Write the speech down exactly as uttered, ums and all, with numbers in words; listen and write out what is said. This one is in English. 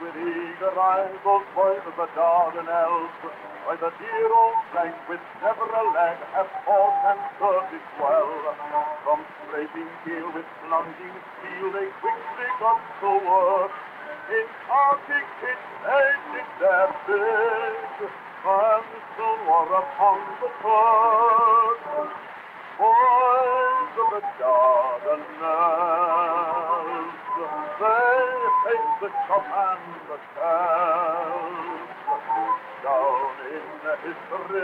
with eager eyes those boys of the Dardanelles, by the dear old flank with never a lag have fought and served it well. From scraping keel with plunging steel they quickly got to work. In Arctic pits they did their bid, and soon were upon the Turk. Boys of the Dardanelles, they hate the chop and the shells. Down in history